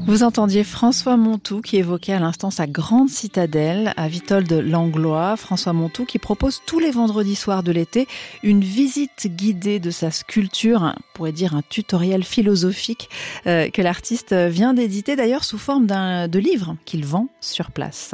Vous entendiez François Montoux qui évoquait à l'instant sa grande citadelle à Vitold-Langlois. François Montoux qui propose tous les vendredis soirs de l'été une visite guidée de sa sculpture, on pourrait dire un tutoriel philosophique que l'artiste vient d'éditer d'ailleurs sous forme de livre qu'il vend sur place.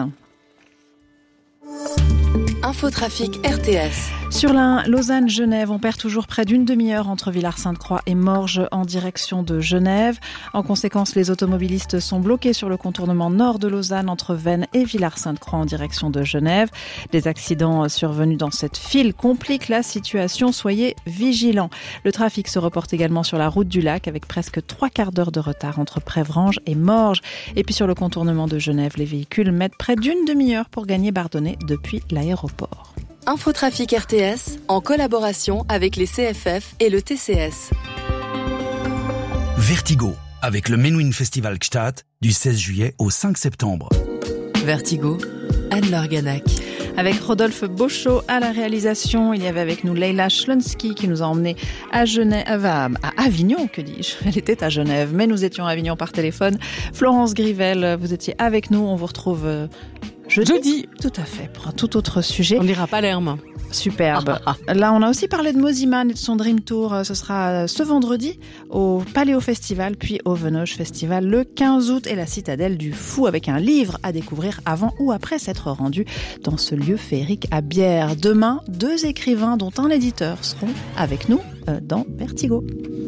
Infotrafic RTS. Sur l'Ain, Lausanne-Genève, on perd toujours près d'une demi-heure entre Villars-Sainte-Croix et Morges en direction de Genève. En conséquence, les automobilistes sont bloqués sur le contournement nord de Lausanne entre Vennes et Villars-Sainte-Croix en direction de Genève. Des accidents survenus dans cette file compliquent la situation, soyez vigilants. Le trafic se reporte également sur la route du lac avec presque 3/4 d'heure de retard entre Prévrange et Morges. Et puis sur le contournement de Genève, les véhicules mettent près d'une demi-heure pour gagner Bardonnay depuis l'aéroport. Infotrafic RTS en collaboration avec les CFF et le TCS. Vertigo, avec le Menuhin Festival Gstaad du 16 juillet au 5 septembre. Vertigo, Anne-Laure Ganac. Avec Rodolphe Beauchot à la réalisation, il y avait avec nous Leila Schlonsky qui nous a emmenés à Genève, à Avignon, que dis-je. Elle était à Genève, mais nous étions à Avignon par téléphone. Florence Grivel, vous étiez avec nous, on vous retrouve jeudi. Tout à fait, pour un tout autre sujet. On n'ira pas l'Herme. Superbe. Là, on a aussi parlé de Moziman et de son Dream Tour. Ce sera ce vendredi au Paléo Festival, puis au Venoge Festival le 15 août et la Citadelle du Fou avec un livre à découvrir avant ou après s'être rendu dans ce lieu féerique à Bière. Demain, 2 écrivains dont un éditeur seront avec nous dans Vertigo.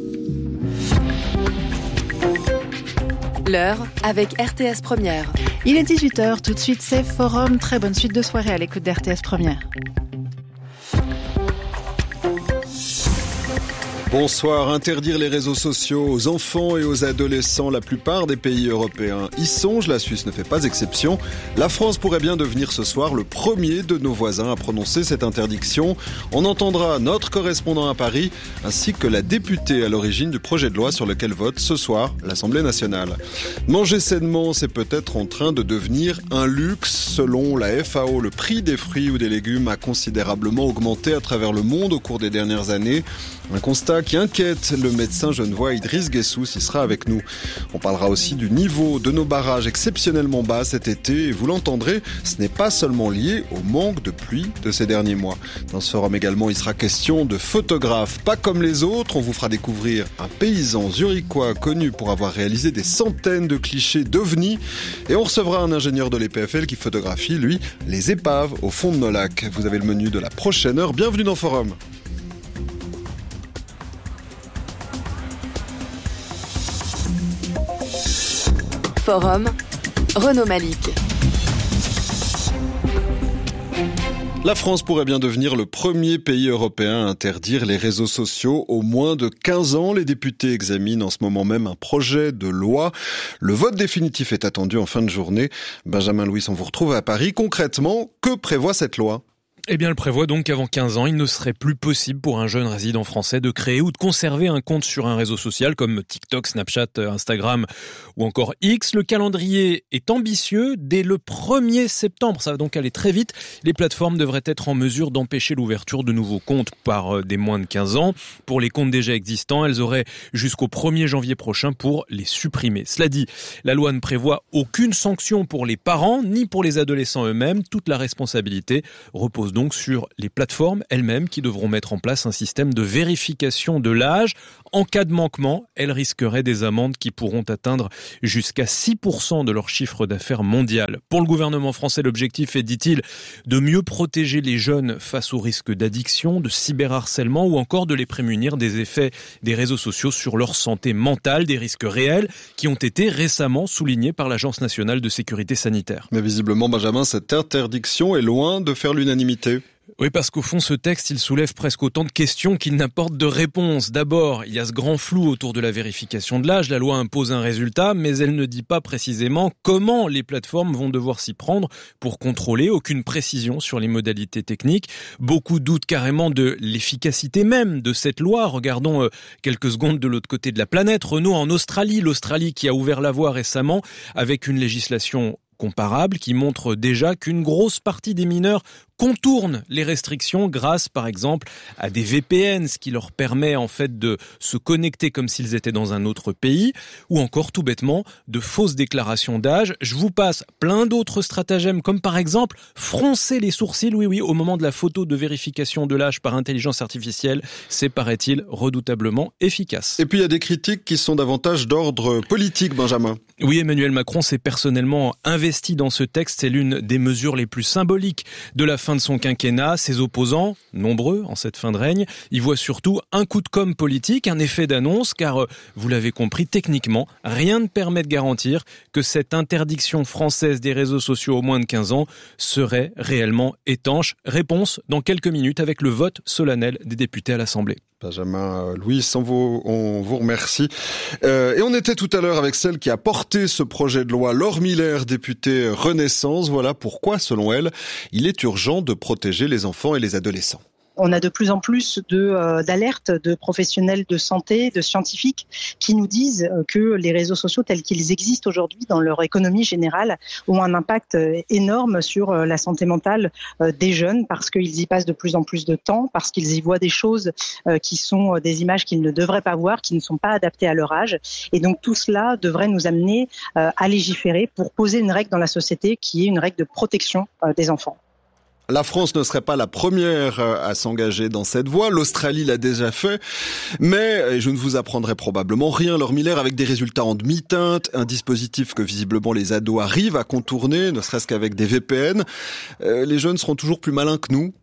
L'heure avec RTS Première. Il est 18h, tout de suite c'est Forum. Très bonne suite de soirée à l'écoute d'RTS Première. Bonsoir. Interdire les réseaux sociaux aux enfants et aux adolescents, la plupart des pays européens y songent. La Suisse ne fait pas exception. La France pourrait bien devenir ce soir le premier de nos voisins à prononcer cette interdiction. On entendra notre correspondant à Paris ainsi que la députée à l'origine du projet de loi sur lequel vote ce soir l'Assemblée nationale. Manger sainement, c'est peut-être en train de devenir un luxe. Selon la FAO, le prix des fruits ou des légumes a considérablement augmenté à travers le monde au cours des dernières années. Un constat qui inquiète le médecin genevois Idriss Guessous, il sera avec nous. On parlera aussi du niveau de nos barrages exceptionnellement bas cet été. Et vous l'entendrez, ce n'est pas seulement lié au manque de pluie de ces derniers mois. Dans ce forum également, il sera question de photographes pas comme les autres. On vous fera découvrir un paysan zurichois connu pour avoir réalisé des centaines de clichés d'ovnis. Et on recevra un ingénieur de l'EPFL qui photographie, lui, les épaves au fond de nos lacs. Vous avez le menu de la prochaine heure. Bienvenue dans Forum. Forum, Renaud Malik. La France pourrait bien devenir le premier pays européen à interdire les réseaux sociaux aux moins de 15 ans. Les députés examinent en ce moment même un projet de loi. Le vote définitif est attendu en fin de journée. Benjamin Louis, on vous retrouve à Paris. Concrètement, que prévoit cette loi ? Eh bien, elle prévoit donc qu'avant 15 ans, il ne serait plus possible pour un jeune résident français de créer ou de conserver un compte sur un réseau social comme TikTok, Snapchat, Instagram ou encore X. Le calendrier est ambitieux. Dès le 1er septembre, ça va donc aller très vite, les plateformes devraient être en mesure d'empêcher l'ouverture de nouveaux comptes par des moins de 15 ans. Pour les comptes déjà existants, elles auraient jusqu'au 1er janvier prochain pour les supprimer. Cela dit, la loi ne prévoit aucune sanction pour les parents ni pour les adolescents eux-mêmes. Toute la responsabilité repose donc sur les plateformes elles-mêmes qui devront mettre en place un système de vérification de l'âge. En cas de manquement, elles risqueraient des amendes qui pourront atteindre jusqu'à 6% de leur chiffre d'affaires mondial. Pour le gouvernement français, l'objectif est, dit-il, de mieux protéger les jeunes face aux risques d'addiction, de cyberharcèlement ou encore de les prémunir des effets des réseaux sociaux sur leur santé mentale, des risques réels qui ont été récemment soulignés par l'Agence nationale de sécurité sanitaire. Mais visiblement, Benjamin, cette interdiction est loin de faire l'unanimité. Oui, parce qu'au fond, ce texte, il soulève presque autant de questions qu'il n'apporte de réponses. D'abord, il y a ce grand flou autour de la vérification de l'âge. La loi impose un résultat, mais elle ne dit pas précisément comment les plateformes vont devoir s'y prendre pour contrôler. Aucune précision sur les modalités techniques. Beaucoup doutent carrément de l'efficacité même de cette loi. Regardons quelques secondes de l'autre côté de la planète. Renaud en Australie. L'Australie qui a ouvert la voie récemment avec une législation comparable qui montre déjà qu'une grosse partie des mineurs contournent les restrictions grâce, par exemple, à des VPN, ce qui leur permet en fait de se connecter comme s'ils étaient dans un autre pays, ou encore tout bêtement de fausses déclarations d'âge. Je vous passe plein d'autres stratagèmes, comme par exemple froncer les sourcils, oui, au moment de la photo de vérification de l'âge par intelligence artificielle. C'est, paraît-il, redoutablement efficace. Et puis il y a des critiques qui sont davantage d'ordre politique, Benjamin. Oui, Emmanuel Macron s'est personnellement investi dans ce texte. C'est l'une des mesures les plus symboliques de la fin de son quinquennat. Ses opposants, nombreux en cette fin de règne, y voient surtout un coup de com' politique, un effet d'annonce, car, vous l'avez compris, techniquement, rien ne permet de garantir que cette interdiction française des réseaux sociaux aux moins de 15 ans serait réellement étanche. Réponse dans quelques minutes avec le vote solennel des députés à l'Assemblée. Benjamin Louis, on vous remercie. Et on était tout à l'heure avec celle qui a porté ce projet de loi, Laure Miller, députée Renaissance. Voilà pourquoi, selon elle, il est urgent de protéger les enfants et les adolescents. On a de plus en plus d'alertes de professionnels de santé, de scientifiques qui nous disent que les réseaux sociaux tels qu'ils existent aujourd'hui dans leur économie générale ont un impact énorme sur la santé mentale des jeunes parce qu'ils y passent de plus en plus de temps, parce qu'ils y voient des choses qui sont des images qu'ils ne devraient pas voir, qui ne sont pas adaptées à leur âge. Et donc tout cela devrait nous amener à légiférer pour poser une règle dans la société qui est une règle de protection des enfants. La France ne serait pas la première à s'engager dans cette voie. L'Australie l'a déjà fait. Mais je ne vous apprendrai probablement rien, Laure Miller, avec des résultats en demi-teinte, un dispositif que visiblement les ados arrivent à contourner, ne serait-ce qu'avec des VPN. Les jeunes seront toujours plus malins que nous.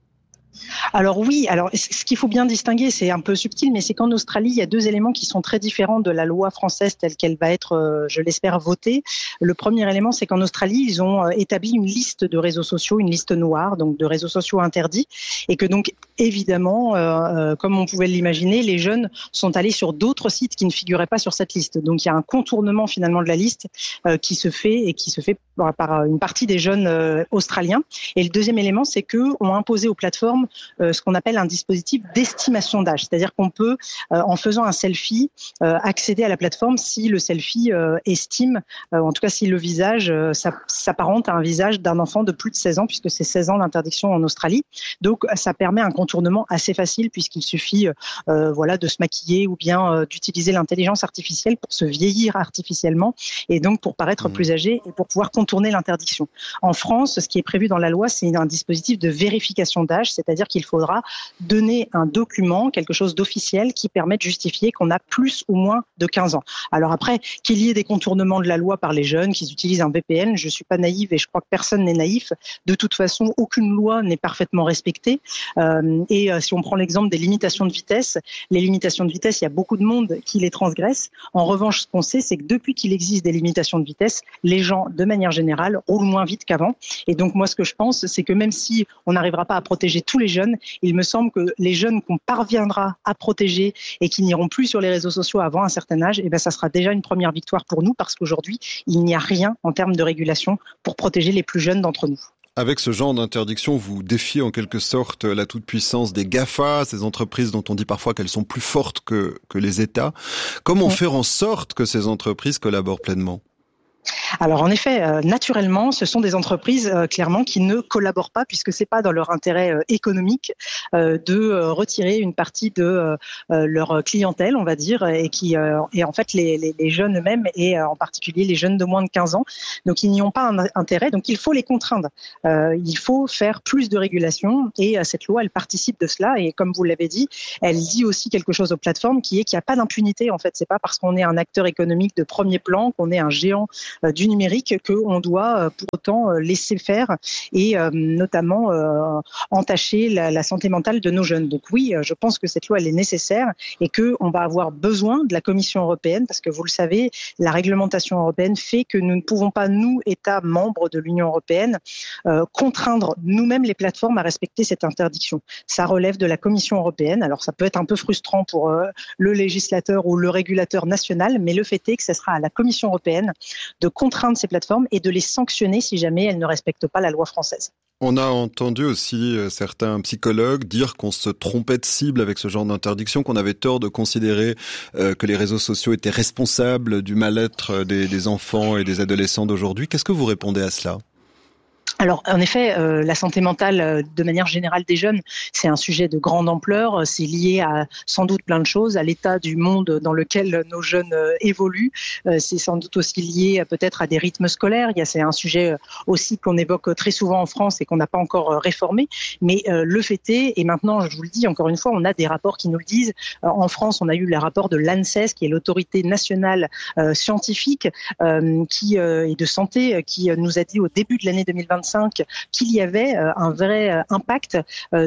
Alors oui, ce qu'il faut bien distinguer, c'est un peu subtil, mais c'est qu'en Australie, il y a deux éléments qui sont très différents de la loi française telle qu'elle va être, je l'espère, votée. Le premier élément, c'est qu'en Australie, ils ont établi une liste de réseaux sociaux, une liste noire, donc de réseaux sociaux interdits, et que donc, évidemment, comme on pouvait l'imaginer, les jeunes sont allés sur d'autres sites qui ne figuraient pas sur cette liste. Donc il y a un contournement finalement de la liste qui se fait par une partie des jeunes australiens. Et le deuxième élément, c'est qu'eux ont imposé aux plateformes ce qu'on appelle un dispositif d'estimation d'âge. C'est-à-dire qu'on peut, en faisant un selfie, accéder à la plateforme si le selfie estime, en tout cas si le visage s'apparente à un visage d'un enfant de plus de 16 ans, puisque c'est 16 ans d'interdiction en Australie. Donc ça permet un contournement assez facile, puisqu'il suffit de se maquiller ou bien d'utiliser l'intelligence artificielle pour se vieillir artificiellement et donc pour paraître plus âgé et pour pouvoir contourner l'interdiction. En France, ce qui est prévu dans la loi, c'est un dispositif de vérification d'âge, c'est-à-dire qu'il faudra donner un document, quelque chose d'officiel qui permet de justifier qu'on a plus ou moins de 15 ans. Alors après, qu'il y ait des contournements de la loi par les jeunes, qu'ils utilisent un VPN, je suis pas naïve et je crois que personne n'est naïf. De toute façon, aucune loi n'est parfaitement respectée. Si on prend l'exemple des limitations de vitesse, les limitations de vitesse, il y a beaucoup de monde qui les transgresse. En revanche, ce qu'on sait, c'est que depuis qu'il existe des limitations de vitesse, les gens, de manière générale, roulent moins vite qu'avant. Et donc moi, ce que je pense, c'est que même si on n'arrivera pas à protéger tous les jeunes, il me semble que les jeunes qu'on parviendra à protéger et qui n'iront plus sur les réseaux sociaux avant un certain âge, ça sera déjà une première victoire pour nous parce qu'aujourd'hui, il n'y a rien en termes de régulation pour protéger les plus jeunes d'entre nous. Avec ce genre d'interdiction, vous défiez en quelque sorte la toute-puissance des GAFA, ces entreprises dont on dit parfois qu'elles sont plus fortes que les États. Comment faire en sorte que ces entreprises collaborent pleinement ? Alors en effet, naturellement, ce sont des entreprises clairement qui ne collaborent pas puisque c'est pas dans leur intérêt économique de retirer une partie de leur clientèle, on va dire, et en fait les jeunes eux-mêmes et en particulier les jeunes de moins de 15 ans. Donc ils n'y ont pas un intérêt, donc il faut les contraindre. Il faut faire plus de régulation et cette loi, elle participe de cela et comme vous l'avez dit, elle dit aussi quelque chose aux plateformes qui est qu'il n'y a pas d'impunité. En fait, c'est pas parce qu'on est un acteur économique de premier plan, qu'on est un géant du numérique qu'on doit pour autant laisser faire et notamment entacher la santé mentale de nos jeunes. Donc oui, je pense que cette loi elle est nécessaire et qu'on va avoir besoin de la Commission européenne parce que vous le savez, la réglementation européenne fait que nous ne pouvons pas, nous, États membres de l'Union européenne, contraindre nous-mêmes les plateformes à respecter cette interdiction. Ça relève de la Commission européenne. Alors ça peut être un peu frustrant pour le législateur ou le régulateur national, mais le fait est que ce sera à la Commission européenne de contraindre ces plateformes et de les sanctionner si jamais elles ne respectent pas la loi française. On a entendu aussi certains psychologues dire qu'on se trompait de cible avec ce genre d'interdiction, qu'on avait tort de considérer que les réseaux sociaux étaient responsables du mal-être des enfants et des adolescents d'aujourd'hui. Qu'est-ce que vous répondez à cela ? Alors, en effet, la santé mentale, de manière générale des jeunes, c'est un sujet de grande ampleur. C'est lié à sans doute plein de choses, à l'état du monde dans lequel nos jeunes évoluent. C'est sans doute aussi lié peut-être à des rythmes scolaires. C'est un sujet aussi qu'on évoque très souvent en France et qu'on n'a pas encore réformé. Mais le fait est, et maintenant, je vous le dis encore une fois, on a des rapports qui nous le disent. En France, on a eu les rapports de l'ANSES, qui est l'autorité nationale scientifique et de santé, qui nous a dit au début de l'année 2025 qu'il y avait un vrai impact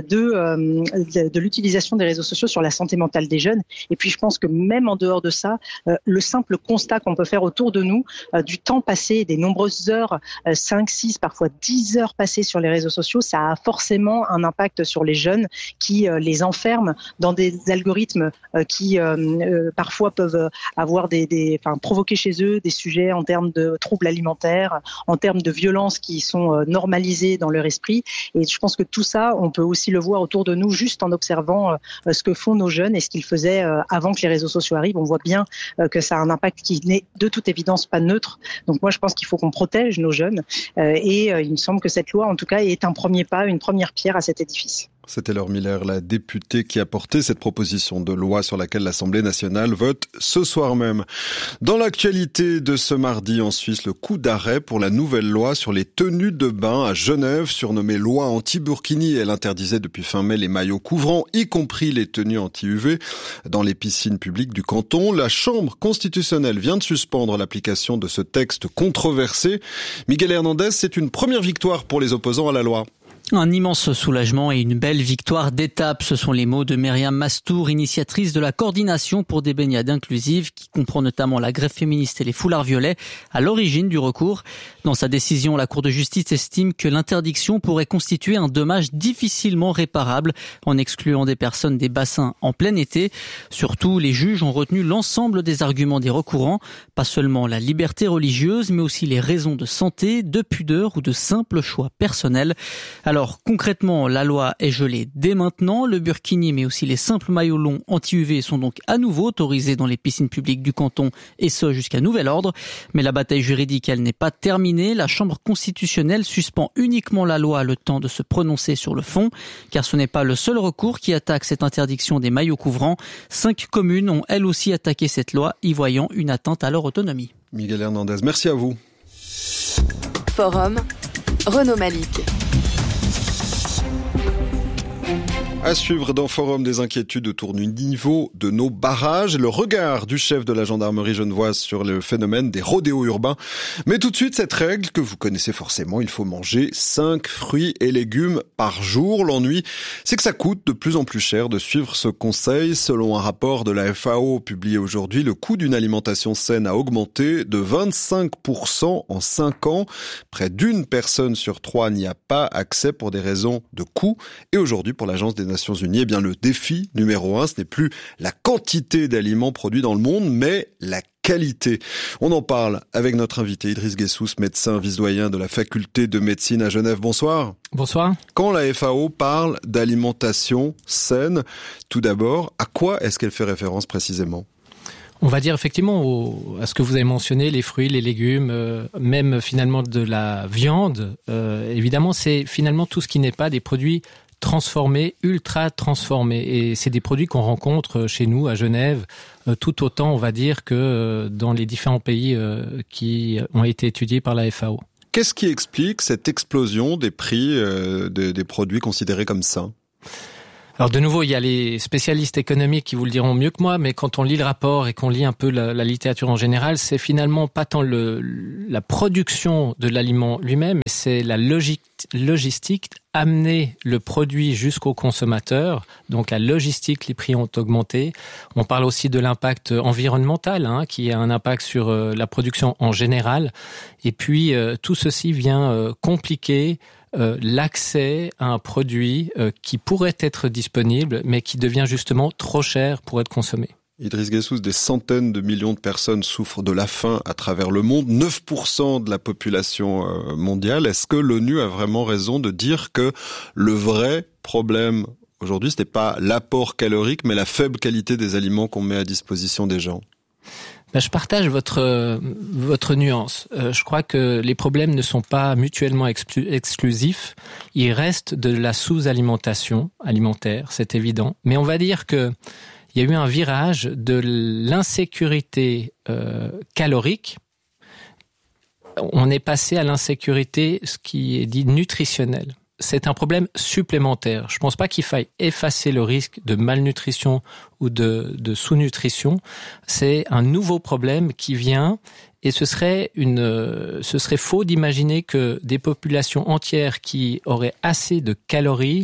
de l'utilisation des réseaux sociaux sur la santé mentale des jeunes. Et puis je pense que même en dehors de ça, le simple constat qu'on peut faire autour de nous, du temps passé, des nombreuses heures, 5, 6, parfois 10 heures passées sur les réseaux sociaux, ça a forcément un impact sur les jeunes qui les enferment dans des algorithmes qui parfois peuvent avoir provoquer chez eux des sujets en termes de troubles alimentaires, en termes de violences qui sont normalisés dans leur esprit. Et je pense que tout ça, on peut aussi le voir autour de nous juste en observant ce que font nos jeunes et ce qu'ils faisaient avant que les réseaux sociaux arrivent. On voit bien que ça a un impact qui n'est de toute évidence pas neutre. Donc moi, je pense qu'il faut qu'on protège nos jeunes et il me semble que cette loi, en tout cas, est un premier pas, une première pierre à cet édifice. C'était Laure Miller, la députée qui a porté cette proposition de loi sur laquelle l'Assemblée nationale vote ce soir même. Dans l'actualité de ce mardi en Suisse, le coup d'arrêt pour la nouvelle loi sur les tenues de bain à Genève, surnommée loi anti-burkini. Elle interdisait depuis fin mai les maillots couvrants, y compris les tenues anti-UV, dans les piscines publiques du canton. La Chambre constitutionnelle vient de suspendre l'application de ce texte controversé. Miguel Hernandez, c'est une première victoire pour les opposants à la loi. Un immense soulagement et une belle victoire d'étape, ce sont les mots de Myriam Mastour, initiatrice de la coordination pour des baignades inclusives, qui comprend notamment la grève féministe et les foulards violets, à l'origine du recours. Dans sa décision, la Cour de justice estime que l'interdiction pourrait constituer un dommage difficilement réparable en excluant des personnes des bassins en plein été. Surtout, les juges ont retenu l'ensemble des arguments des recourants, pas seulement la liberté religieuse, mais aussi les raisons de santé, de pudeur ou de simple choix personnel. Alors concrètement, la loi est gelée dès maintenant. Le burkini mais aussi les simples maillots longs anti-UV sont donc à nouveau autorisés dans les piscines publiques du canton et ce jusqu'à nouvel ordre. Mais la bataille juridique, elle n'est pas terminée. La Chambre constitutionnelle suspend uniquement la loi le temps de se prononcer sur le fond, car ce n'est pas le seul recours qui attaque cette interdiction des maillots couvrants. 5 communes ont elles aussi attaqué cette loi, y voyant une atteinte à leur autonomie. Miguel Hernandez, merci à vous. Forum, Renaud Malik. À suivre dans Forum des inquiétudes autour du niveau de nos barrages, le regard du chef de la gendarmerie genevoise sur le phénomène des rodéos urbains. Mais tout de suite, cette règle que vous connaissez forcément, il faut manger 5 fruits et légumes par jour. L'ennui, c'est que ça coûte de plus en plus cher de suivre ce conseil. Selon un rapport de la FAO publié aujourd'hui, le coût d'une alimentation saine a augmenté de 25% en 5 ans. Près d'une personne sur 3 n'y a pas accès pour des raisons de coût. Et aujourd'hui, pour l'Agence des Nations Unies, eh bien le défi numéro 1, ce n'est plus la quantité d'aliments produits dans le monde, mais la qualité. On en parle avec notre invité Idriss Guessous, médecin vice-doyen de la faculté de médecine à Genève. Bonsoir. Bonsoir. Quand la FAO parle d'alimentation saine, tout d'abord, à quoi est-ce qu'elle fait référence précisément ? On va dire effectivement à ce que vous avez mentionné, les fruits, les légumes, même finalement de la viande. Évidemment, c'est finalement tout ce qui n'est pas des produits transformés, ultra transformés. Et c'est des produits qu'on rencontre chez nous, à Genève, tout autant, on va dire, que dans les différents pays qui ont été étudiés par la FAO. Qu'est-ce qui explique cette explosion des prix des produits considérés comme sains ? Alors de nouveau, il y a les spécialistes économiques qui vous le diront mieux que moi, mais quand on lit le rapport et qu'on lit un peu la littérature en général, c'est finalement pas tant la production de l'aliment lui-même, mais c'est la logistique, amener le produit jusqu'au consommateur. Donc la logistique, les prix ont augmenté. On parle aussi de l'impact environnemental, qui a un impact sur la production en général. Et puis tout ceci vient compliquer l'accès à un produit qui pourrait être disponible, mais qui devient justement trop cher pour être consommé. Idriss Guessous, des centaines de millions de personnes souffrent de la faim à travers le monde, 9% de la population mondiale. Est-ce que l'ONU a vraiment raison de dire que le vrai problème aujourd'hui, ce n'est pas l'apport calorique, mais la faible qualité des aliments qu'on met à disposition des gens ? Je partage votre nuance. Je crois que les problèmes ne sont pas mutuellement exclusifs. Il reste de la sous-alimentation alimentaire, c'est évident. Mais on va dire que il y a eu un virage de l'insécurité calorique. On est passé à l'insécurité, ce qui est dit nutritionnelle. C'est un problème supplémentaire. Je pense pas qu'il faille effacer le risque de malnutrition ou de sous-nutrition. C'est un nouveau problème qui vient et ce serait faux d'imaginer que des populations entières qui auraient assez de calories,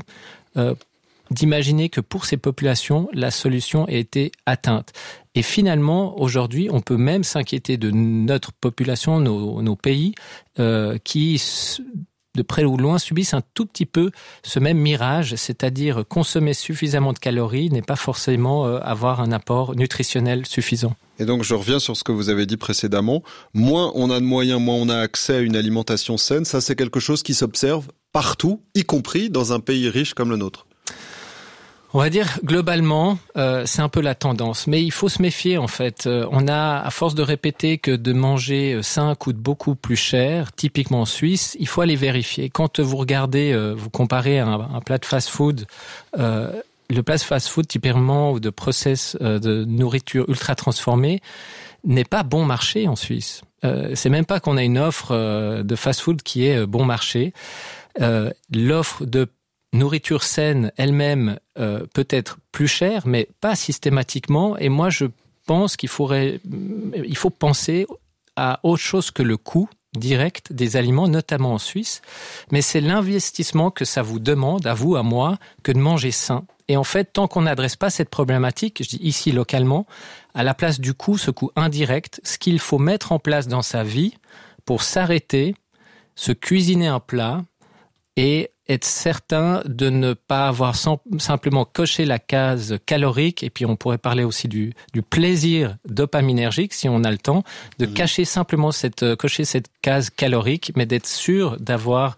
d'imaginer que pour ces populations, la solution ait été atteinte. Et finalement, aujourd'hui, on peut même s'inquiéter de notre population, nos pays, qui de près ou de loin, subissent un tout petit peu ce même mirage, c'est-à-dire consommer suffisamment de calories n'est pas forcément avoir un apport nutritionnel suffisant. Et donc, je reviens sur ce que vous avez dit précédemment. Moins on a de moyens, moins on a accès à une alimentation saine. Ça, c'est quelque chose qui s'observe partout, y compris dans un pays riche comme le nôtre. On va dire globalement, c'est un peu la tendance, mais il faut se méfier en fait. On a, à force de répéter que de manger sain coûte beaucoup plus cher, typiquement en Suisse, il faut aller vérifier. Quand vous regardez, vous comparez un plat de fast-food, le plat de fast-food typiquement ou de process de nourriture ultra transformée n'est pas bon marché en Suisse. C'est même pas qu'on a une offre de fast-food qui est bon marché. L'offre de nourriture saine elle-même peut être plus chère, mais pas systématiquement. Et moi, je pense il faut penser à autre chose que le coût direct des aliments, notamment en Suisse. Mais c'est l'investissement que ça vous demande, à vous, à moi, que de manger sain. Et en fait, tant qu'on n'adresse pas cette problématique, je dis ici localement, à la place du coût, ce coût indirect, ce qu'il faut mettre en place dans sa vie pour s'arrêter, se cuisiner un plat et être certain de ne pas avoir simplement coché la case calorique, et puis on pourrait parler aussi du plaisir dopaminergique, si on a le temps, de cocher simplement cette case calorique, mais d'être sûr d'avoir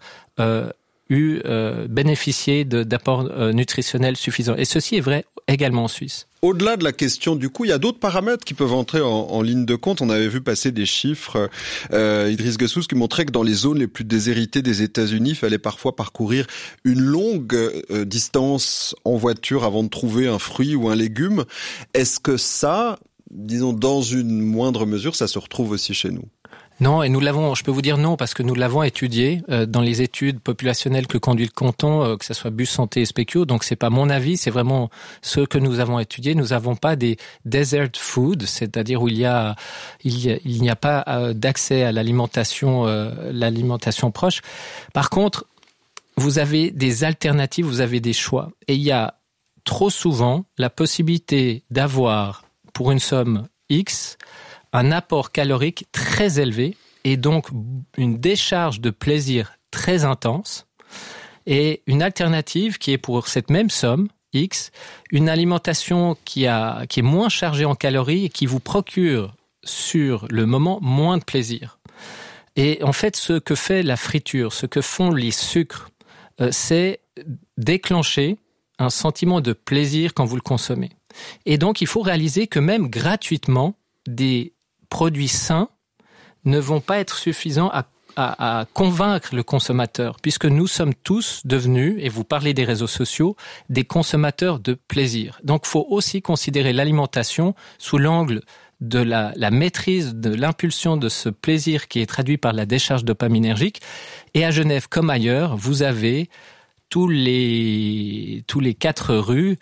bénéficié d'apports nutritionnels suffisants. Et ceci est vrai également en Suisse. Au-delà de la question du coût, il y a d'autres paramètres qui peuvent entrer en ligne de compte. On avait vu passer des chiffres, Idriss Guessous, qui montraient que dans les zones les plus déshéritées des États-Unis, il fallait parfois parcourir une longue distance en voiture avant de trouver un fruit ou un légume. Est-ce que ça, disons dans une moindre mesure, ça se retrouve aussi chez nous ? Non, et je peux vous dire non, parce que nous l'avons étudié dans les études populationnelles que conduit le canton, que ce soit Bus Santé et Spécio. Donc c'est pas mon avis, c'est vraiment ce que nous avons étudié. Nous n'avons pas des desert food, c'est-à-dire où il n'y a pas d'accès à l'alimentation proche. Par contre, vous avez des alternatives, vous avez des choix. Et il y a trop souvent la possibilité d'avoir, pour une somme X, un apport calorique très élevé et donc une décharge de plaisir très intense, et une alternative qui est pour cette même somme X, une alimentation qui est moins chargée en calories et qui vous procure sur le moment moins de plaisir. Et en fait, ce que fait la friture, ce que font les sucres, c'est déclencher un sentiment de plaisir quand vous le consommez. Et donc, il faut réaliser que même gratuitement, des produits sains ne vont pas être suffisants à convaincre le consommateur, puisque nous sommes tous devenus, et vous parlez des réseaux sociaux, des consommateurs de plaisir. Donc, il faut aussi considérer l'alimentation sous l'angle de la maîtrise de l'impulsion de ce plaisir qui est traduit par la décharge dopaminergique. Et à Genève, comme ailleurs, vous avez tous les 4 rues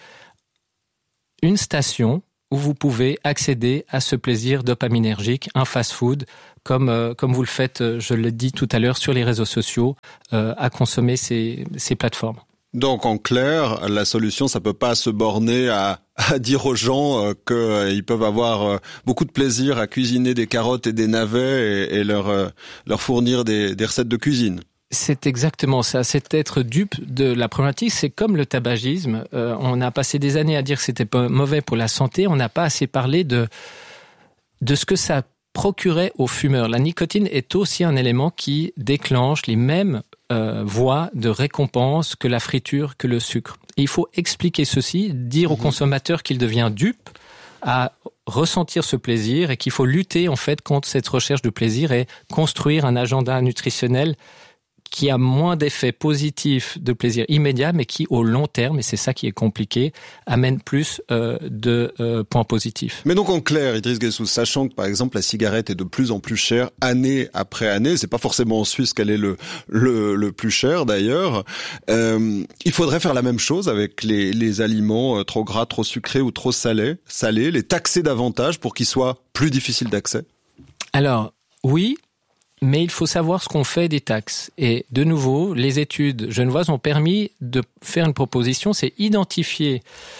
une station où vous pouvez accéder à ce plaisir dopaminergique, un fast-food, comme vous le faites, je l'ai dit tout à l'heure, sur les réseaux sociaux, à consommer ces plateformes. Donc, en clair, la solution, ça peut pas se borner à dire aux gens qu'ils peuvent avoir beaucoup de plaisir à cuisiner des carottes et des navets et leur fournir des recettes de cuisine. C'est exactement ça, c'est être dupe de la problématique. C'est comme le tabagisme, on a passé des années à dire que c'était pas mauvais pour la santé, on n'a pas assez parlé de ce que ça procurait aux fumeurs. La nicotine est aussi un élément qui déclenche les mêmes voies de récompense que la friture, que le sucre. Et il faut expliquer ceci, dire au consommateur qu'il devient dupe à ressentir ce plaisir et qu'il faut lutter en fait contre cette recherche de plaisir et construire un agenda nutritionnel qui a moins d'effets positifs de plaisir immédiat, mais qui, au long terme, et c'est ça qui est compliqué, amène plus de points positifs. Mais donc, en clair, Idriss Guessous, sachant que, par exemple, la cigarette est de plus en plus chère, année après année, c'est pas forcément en Suisse qu'elle est le plus cher, d'ailleurs, il faudrait faire la même chose avec les aliments trop gras, trop sucrés ou trop salés, les taxer davantage pour qu'ils soient plus difficiles d'accès? Alors, oui, mais il faut savoir ce qu'on fait des taxes. Et de nouveau, les études genevoises ont permis de faire une proposition, c'est identifier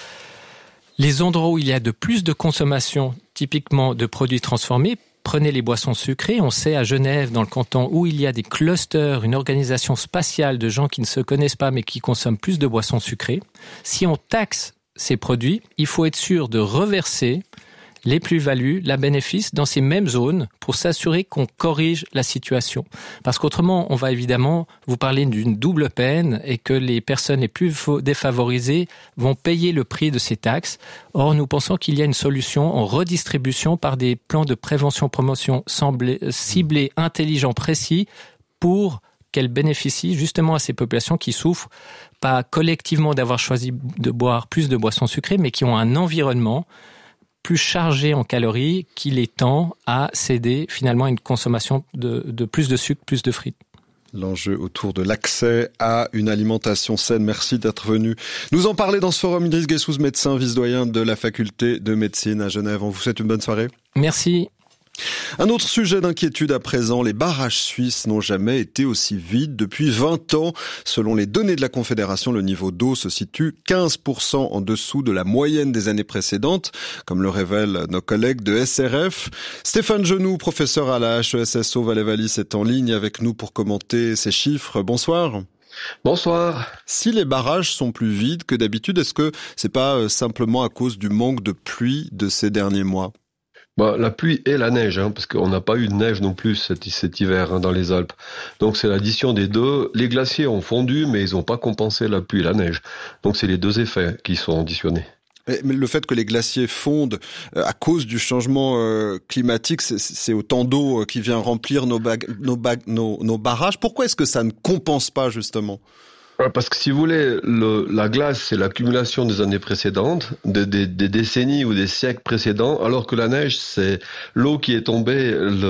les endroits où il y a de plus de consommation, typiquement de produits transformés. Prenez les boissons sucrées. On sait à Genève, dans le canton, où il y a des clusters, une organisation spatiale de gens qui ne se connaissent pas mais qui consomment plus de boissons sucrées. Si on taxe ces produits, il faut être sûr de reverser les plus-values, la bénéfice dans ces mêmes zones pour s'assurer qu'on corrige la situation. Parce qu'autrement, on va évidemment vous parler d'une double peine et que les personnes les plus défavorisées vont payer le prix de ces taxes. Or, nous pensons qu'il y a une solution en redistribution par des plans de prévention-promotion ciblés, intelligents, précis pour qu'elles bénéficient justement à ces populations qui souffrent pas collectivement d'avoir choisi de boire plus de boissons sucrées, mais qui ont un environnement plus chargé en calories qu'il est temps à céder finalement à une consommation de plus de sucre, plus de frites. L'enjeu autour de l'accès à une alimentation saine. Merci d'être venu nous en parler dans ce forum. Idriss Guessous, médecin, vice-doyen de la faculté de médecine à Genève. On vous souhaite une bonne soirée. Merci. Un autre sujet d'inquiétude à présent, les barrages suisses n'ont jamais été aussi vides depuis 20 ans. Selon les données de la Confédération, le niveau d'eau se situe 15% en dessous de la moyenne des années précédentes, comme le révèlent nos collègues de SRF. Stéphane Genoux, professeur à la HESSO Valais-Wallis, est en ligne avec nous pour commenter ces chiffres. Bonsoir. Bonsoir. Si les barrages sont plus vides que d'habitude, est-ce que c'est pas simplement à cause du manque de pluie de ces derniers mois ? La pluie et la neige, parce qu'on n'a pas eu de neige non plus cet hiver dans les Alpes. Donc c'est l'addition des deux. Les glaciers ont fondu, mais ils n'ont pas compensé la pluie et la neige. Donc c'est les deux effets qui sont additionnés. Mais le fait que les glaciers fondent à cause du changement climatique, c'est autant d'eau qui vient remplir nos barrages. Pourquoi est-ce que ça ne compense pas justement ? Parce que si vous voulez, la glace, c'est l'accumulation des années précédentes, des décennies ou des siècles précédents, alors que la neige, c'est l'eau qui est tombée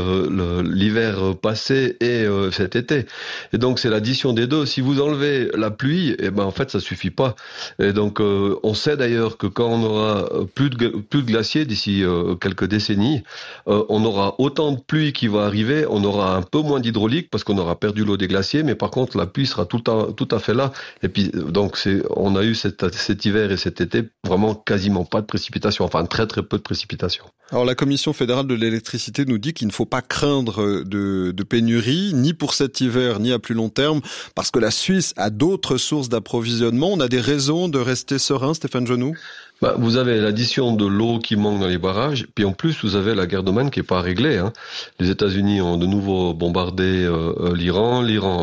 l'hiver passé et cet été. Et donc, c'est l'addition des deux. Si vous enlevez la pluie, en fait, ça suffit pas. Et donc, on sait d'ailleurs que quand on aura plus de glaciers d'ici quelques décennies, on aura autant de pluie qui va arriver, on aura un peu moins d'hydraulique parce qu'on aura perdu l'eau des glaciers, mais par contre, la pluie sera tout à fait là. Et puis donc on a eu cet hiver et cet été vraiment quasiment pas de précipitations, enfin très très peu de précipitations. Alors la Commission fédérale de l'électricité nous dit qu'il ne faut pas craindre de pénurie, ni pour cet hiver, ni à plus long terme, parce que la Suisse a d'autres sources d'approvisionnement. On a des raisons de rester serein, Stéphane Genoux ? Vous avez l'addition de l'eau qui manque dans les barrages, puis en plus vous avez la guerre d'Oman qui est pas réglée. Les États-Unis ont de nouveau bombardé l'Iran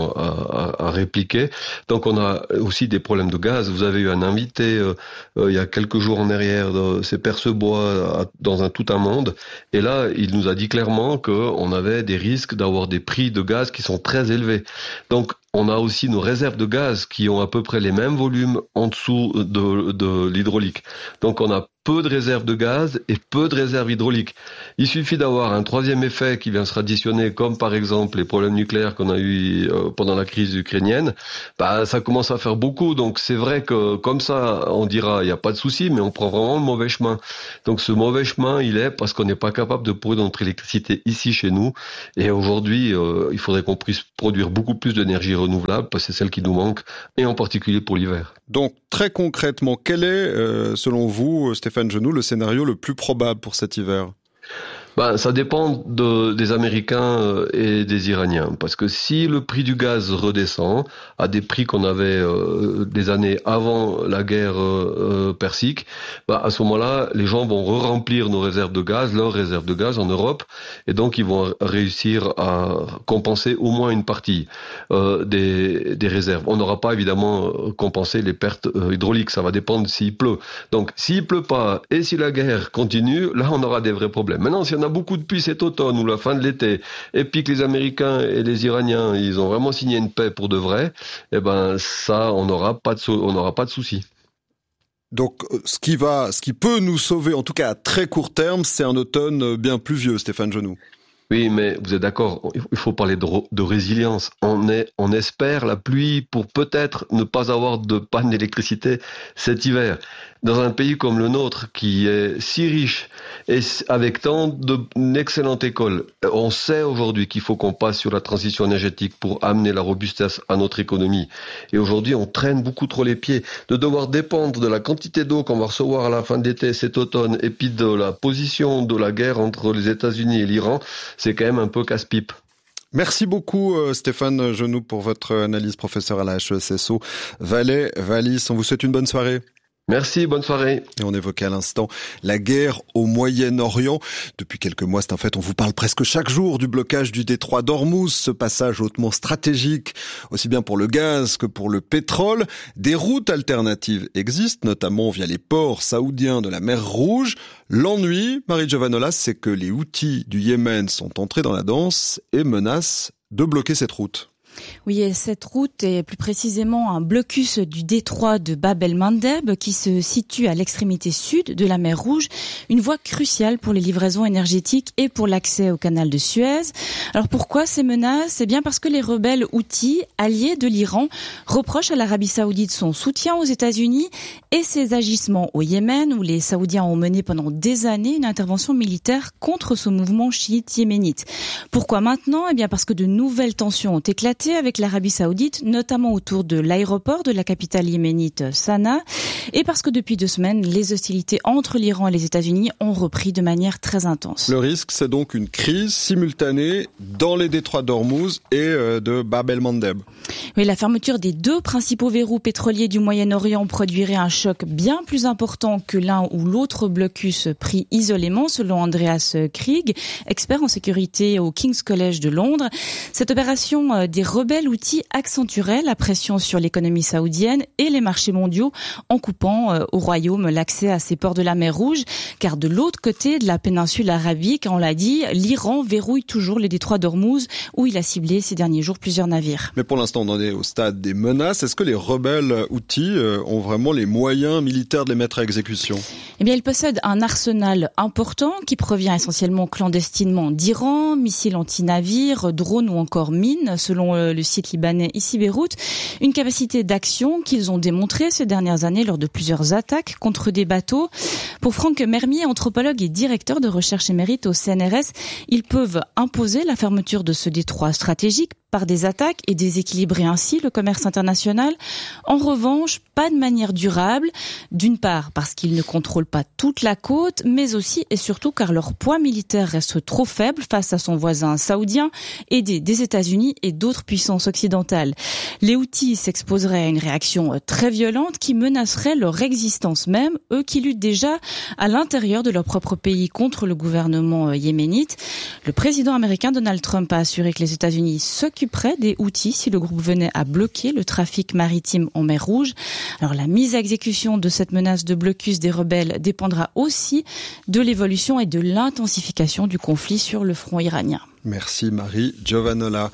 a répliqué. Donc on a aussi des problèmes de gaz. Vous avez eu un invité il y a quelques jours en arrière, c'est Percebois dans tout un monde, et là il nous a dit clairement qu'on avait des risques d'avoir des prix de gaz qui sont très élevés. Donc on a aussi nos réserves de gaz qui ont à peu près les mêmes volumes en dessous de l'hydraulique. Donc on a peu de réserves de gaz et peu de réserves hydrauliques. Il suffit d'avoir un troisième effet qui vient se additionner, comme par exemple les problèmes nucléaires qu'on a eu pendant la crise ukrainienne. Ça commence à faire beaucoup. Donc c'est vrai que comme ça, on dira il n'y a pas de souci, mais on prend vraiment le mauvais chemin. Donc ce mauvais chemin, il est parce qu'on n'est pas capable de produire notre électricité ici chez nous. Et aujourd'hui, il faudrait qu'on puisse produire beaucoup plus d'énergie renouvelable parce que c'est celle qui nous manque, et en particulier pour l'hiver. Donc très concrètement, quel est, selon vous, Stéphane Genoux, le scénario le plus probable pour cet hiver ? Ça dépend des Américains et des Iraniens. Parce que si le prix du gaz redescend à des prix qu'on avait des années avant la guerre persique, à ce moment-là, les gens vont re-remplir leurs réserves de gaz en Europe, et donc ils vont réussir à compenser au moins une partie des réserves. On n'aura pas évidemment compensé les pertes hydrauliques, ça va dépendre s'il pleut. Donc s'il pleut pas et si la guerre continue, là on aura des vrais problèmes. Maintenant, si on a beaucoup de pluie cet automne ou la fin de l'été, et puis que les Américains et les Iraniens, ils ont vraiment signé une paix pour de vrai, ça, on n'aura pas de souci. Donc, ce qui peut nous sauver, en tout cas à très court terme, c'est un automne bien pluvieux, Stéphane Genoux. Oui, mais vous êtes d'accord, il faut parler de résilience. On espère la pluie pour peut-être ne pas avoir de panne d'électricité cet hiver. Dans un pays comme le nôtre, qui est si riche et avec tant d'une excellente école, on sait aujourd'hui qu'il faut qu'on passe sur la transition énergétique pour amener la robustesse à notre économie. Et aujourd'hui, on traîne beaucoup trop les pieds. De devoir dépendre de la quantité d'eau qu'on va recevoir à la fin de l'été, cet automne, et puis de la position de la guerre entre les États-Unis et l'Iran, c'est quand même un peu casse-pipe. Merci beaucoup Stéphane Genoux pour votre analyse, professeur à la HESSO Valais-Wallis. On vous souhaite une bonne soirée. Merci, bonne soirée. Et on évoquait à l'instant la guerre au Moyen-Orient. Depuis quelques mois, c'est un fait, on vous parle presque chaque jour du blocage du détroit d'Ormuz, ce passage hautement stratégique, aussi bien pour le gaz que pour le pétrole. Des routes alternatives existent, notamment via les ports saoudiens de la mer Rouge. L'ennui, Marie Giovanolas, c'est que les Houthis du Yémen sont entrés dans la danse et menacent de bloquer cette route. Oui, et cette route est plus précisément un blocus du détroit de Bab el-Mandeb qui se situe à l'extrémité sud de la mer Rouge, une voie cruciale pour les livraisons énergétiques et pour l'accès au canal de Suez. Alors pourquoi ces menaces ? C'est bien parce que les rebelles Houthis, alliés de l'Iran, reprochent à l'Arabie Saoudite son soutien aux États-Unis et ses agissements au Yémen, où les Saoudiens ont mené pendant des années une intervention militaire contre ce mouvement chiite yéménite. Pourquoi maintenant ? Eh bien parce que de nouvelles tensions ont éclaté avec l'Arabie Saoudite, notamment autour de l'aéroport de la capitale yéménite Sanaa, et parce que depuis 2 semaines, les hostilités entre l'Iran et les États-Unis ont repris de manière très intense. Le risque, c'est donc une crise simultanée dans les détroits d'Ormuz et de Bab el-Mandeb. Oui, la fermeture des 2 principaux verrous pétroliers du Moyen-Orient produirait un choc bien plus important que l'un ou l'autre blocus pris isolément, selon Andreas Krieg, expert en sécurité au King's College de Londres. Cette opération des rebelles Houthis accentuerait la pression sur l'économie saoudienne et les marchés mondiaux en coupant au royaume l'accès à ces ports de la mer Rouge, car de l'autre côté de la péninsule arabique, on l'a dit, l'Iran verrouille toujours les détroits d'Ormuz où il a ciblé ces derniers jours plusieurs navires. Mais pour l'instant, on en est au stade des menaces. Est-ce que les rebelles Houthis ont vraiment les moyens militaires de les mettre à exécution ? Eh bien, ils possèdent un arsenal important qui provient essentiellement clandestinement d'Iran, missiles anti-navires, drones ou encore mines, selon le site libanais ici Beyrouth, une capacité d'action qu'ils ont démontrée ces dernières années lors de plusieurs attaques contre des bateaux. Pour Franck Mermier, anthropologue et directeur de recherche émérite au CNRS, ils peuvent imposer la fermeture de ce détroit stratégique par des attaques et déséquilibrer ainsi le commerce international. En revanche, pas de manière durable, d'une part parce qu'ils ne contrôlent pas toute la côte, mais aussi et surtout car leur poids militaire reste trop faible face à son voisin saoudien, aidé des États-Unis et d'autres puissances occidentales. Les Houthis s'exposeraient à une réaction très violente qui menacerait leur existence même, eux qui luttent déjà à l'intérieur de leur propre pays contre le gouvernement yéménite. Le président américain Donald Trump a assuré que les États-Unis s'occuperaient des Houthis si le groupe venait à bloquer le trafic maritime en mer Rouge. Alors la mise à exécution de cette menace de blocus des rebelles dépendra aussi de l'évolution et de l'intensification du conflit sur le front iranien. Merci Marie Giovanola.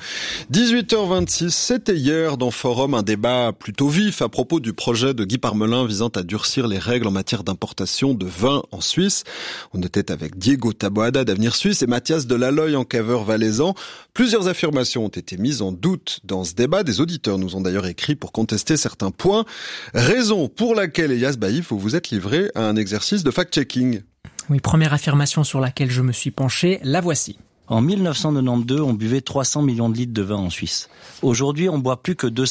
18h26, c'était hier dans Forum un débat plutôt vif à propos du projet de Guy Parmelin visant à durcir les règles en matière d'importation de vin en Suisse. On était avec Diego Taboada d'Avenir Suisse et Mathias Delaloy en caveur valaisan. Plusieurs affirmations ont été mises en doute dans ce débat. Des auditeurs nous ont d'ailleurs écrit pour contester certains points. Raison pour laquelle, Elias Baïf, vous vous êtes livré à un exercice de fact-checking. Oui, première affirmation sur laquelle je me suis penché, la voici. En 1992, on buvait 300 millions de litres de vin en Suisse. Aujourd'hui, on boit plus que 200